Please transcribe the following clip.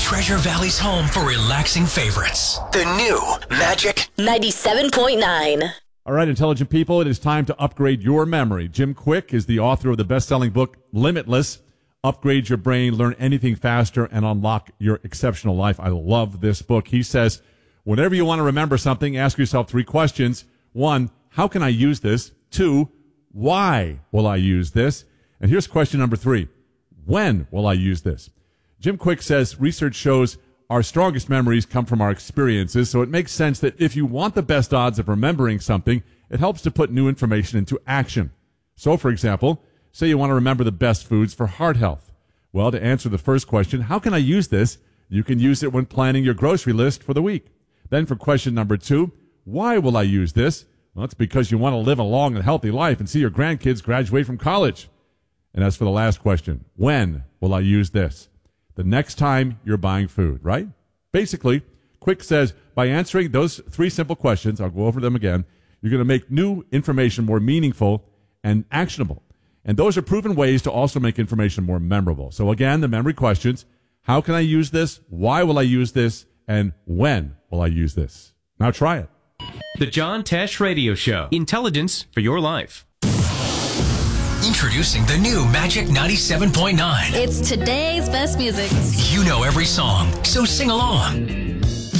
Treasure Valley's home for relaxing favorites. The new Magic 97.9. All right, intelligent people, it is time to upgrade your memory. Jim Quick is the author of the best-selling book, Limitless. Upgrade your brain, learn anything faster, and unlock your exceptional life. I love this book. He says, whenever you want to remember something, ask yourself 3 questions. 1, how can I use this? 2, why will I use this? And here's question number 3, when will I use this? Jim Quick says research shows our strongest memories come from our experiences, so it makes sense that if you want the best odds of remembering something, it helps to put new information into action. So, for example, say you want to remember the best foods for heart health. Well, to answer the first question, how can I use this? You can use it when planning your grocery list for the week. Then for question number 2, why will I use this? Well, it's because you want to live a long and healthy life and see your grandkids graduate from college. And as for the last question, when will I use this? The next time you're buying food, right? Basically, Quick says by answering those 3 simple questions, I'll go over them again, you're going to make new information more meaningful and actionable. And those are proven ways to also make information more memorable. So again, the memory questions, how can I use this? Why will I use this? And when will I use this? Now try it. The John Tesh Radio Show. Intelligence for your life. Introducing the new Magic 97.9. It's today's best music. You know every song, so sing along.